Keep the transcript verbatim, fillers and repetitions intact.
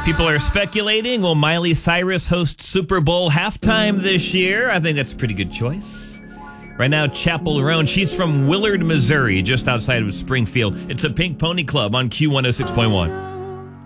People are speculating, will Miley Cyrus host Super Bowl halftime this year? I think that's a pretty good choice. Right now, Chapel Roan. She's from Willard, Missouri, just outside of Springfield. It's a Pink Pony Club on Q one oh six point one.